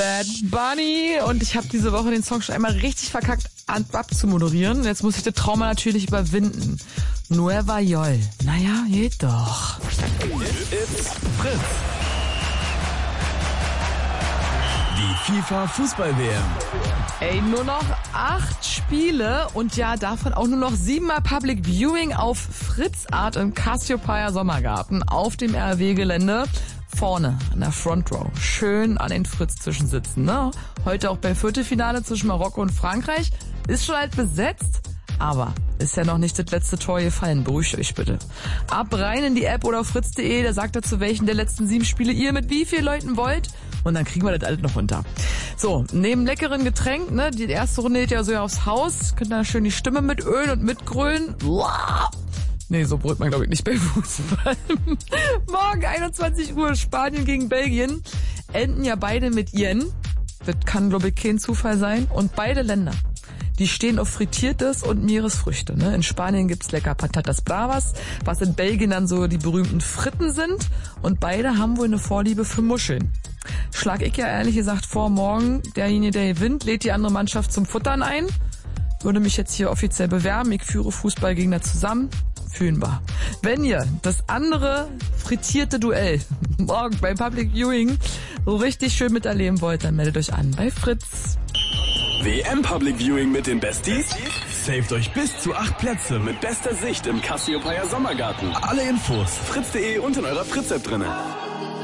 Bad Bunny. Und ich habe diese Woche den Song schon einmal richtig verkackt abzumoderieren. Jetzt muss ich das Trauma natürlich überwinden. Nueva York. Naja, geht doch. It's Fritz. Die FIFA Fußball-WM. Ey, nur noch 8 Spiele und ja, davon auch nur noch 7-mal Public Viewing auf Fritz Art im Cassiopeia Sommergarten auf dem RW-Gelände. Vorne an der Front Row. Schön an den Fritz-Tischen sitzen, ne? Heute auch beim Viertelfinale zwischen Marokko und Frankreich. Ist schon halt besetzt, aber ist ja noch nicht das letzte Tor gefallen. Beruhigt euch bitte. Ab rein in die App oder auf fritz.de, da sagt er, zu welchen der letzten 7 Spiele ihr mit wie vielen Leuten wollt. Und dann kriegen wir das alles noch runter. So, neben leckeren Getränk, ne, die erste Runde geht ja so aufs Haus. Könnt ihr schön die Stimme mit ölen und mitgrölen. Nee, so brüllt man, glaube ich, nicht bei Fußball. Morgen 21 Uhr Spanien gegen Belgien. Enden ja beide mit Yen. Das kann, glaube ich, kein Zufall sein. Und beide Länder, die stehen auf Frittiertes und Meeresfrüchte. Ne? In Spanien gibt's lecker Patatas Bravas, was in Belgien dann so die berühmten Fritten sind. Und beide haben wohl eine Vorliebe für Muscheln. Schlag ich ja ehrlich gesagt vor, morgen derjenige, der gewinnt, lädt die andere Mannschaft zum Futtern ein. Würde mich jetzt hier offiziell bewerben. Ich führe Fußballgegner zusammen. Fühlen wir. Wenn ihr das andere frittierte Duell morgen beim Public Viewing so richtig schön miterleben wollt, dann meldet euch an bei Fritz. WM Public Viewing mit den Besties? Saved euch bis zu 8 Plätze mit bester Sicht im Cassiopeia Sommergarten. Alle Infos fritz.de und in eurer Fritz-App drinne.